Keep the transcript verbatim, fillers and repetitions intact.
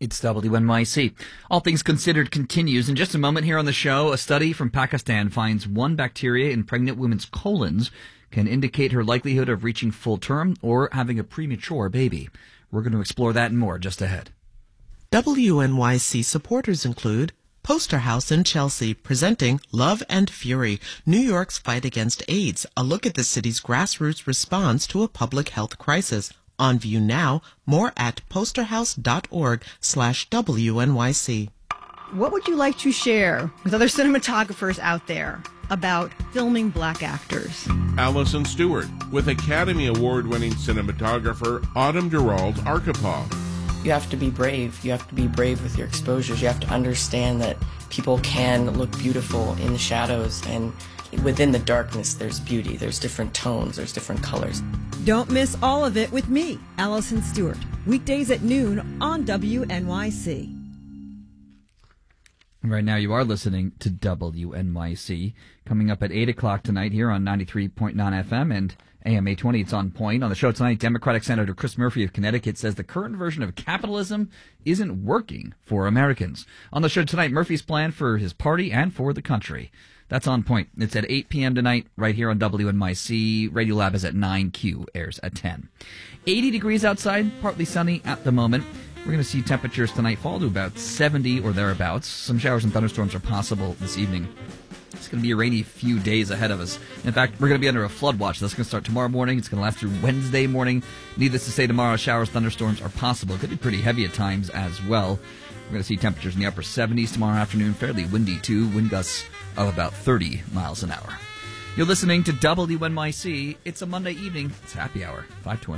It's W N Y C. All Things Considered continues. In just a moment here on the show, a study from Pakistan finds one bacteria in pregnant women's colons can indicate her likelihood of reaching full term or having a premature baby. We're going to explore that and more just ahead. W N Y C supporters include Poster House in Chelsea, presenting Love and Fury, New York's Fight Against AIDS, a look at the city's grassroots response to a public health crisis. On view now, more at posterhouse.org slash WNYC. What would you like to share with other cinematographers out there about filming black actors? Allison Stewart with Academy Award-winning cinematographer Autumn Gerald Archipov. You have to be brave. You have to be brave with your exposures. You have to understand that people can look beautiful in the shadows, and within the darkness there's beauty. There's different tones. There's different colors. Don't miss all of it with me, Allison Stewart. Weekdays at noon on W N Y C. Right now you are listening to W N Y C. Coming up at eight o'clock tonight here on ninety-three point nine F M and A M eight twenty, it's On Point. On the show tonight, Democratic Senator Chris Murphy of Connecticut says the current version of capitalism isn't working for Americans. On the show tonight, Murphy's plan for his party and for the country. That's On Point. It's at eight p.m. tonight right here on W N Y C. Radiolab is at nine. Q airs at ten. eighty degrees outside, partly sunny at the moment. We're going to see temperatures tonight fall to about seventy or thereabouts. Some showers and thunderstorms are possible this evening. It's going to be a rainy few days ahead of us. In fact, we're going to be under a flood watch. That's going to start tomorrow morning. It's going to last through Wednesday morning. Needless to say, tomorrow showers, thunderstorms are possible. It could be pretty heavy at times as well. We're going to see temperatures in the upper seventies tomorrow afternoon. Fairly windy, too. Wind gusts of about thirty miles an hour. You're listening to W N Y C. It's a Monday evening. It's happy hour, five twenty.